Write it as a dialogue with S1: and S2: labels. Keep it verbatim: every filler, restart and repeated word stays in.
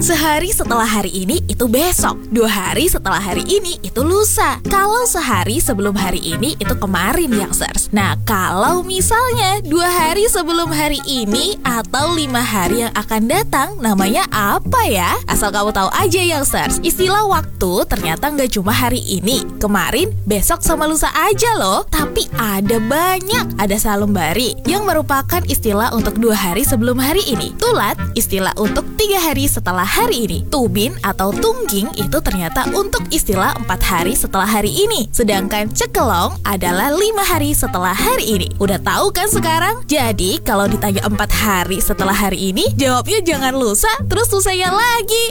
S1: Sehari setelah hari ini itu besok. Dua hari setelah hari ini itu lusa. Kalau sehari sebelum hari ini itu kemarin, youngsters. Nah, kalau misalnya dua hari sebelum hari ini atau lima hari yang akan datang, namanya apa ya? Asal kamu tahu aja, youngsters. Istilah waktu ternyata nggak cuma hari ini, kemarin, besok sama lusa aja loh. Tapi ada banyak. Ada salembari yang merupakan istilah untuk dua hari sebelum hari ini. Tulat, istilah untuk tiga hari setelah hari ini. Tubin atau tungging itu ternyata untuk istilah empat hari setelah hari ini. Sedangkan cekelong adalah lima hari setelah hari ini. Udah tahu kan sekarang? Jadi kalau ditanya empat hari setelah hari ini, jawabnya jangan lusa terus lusanya lagi.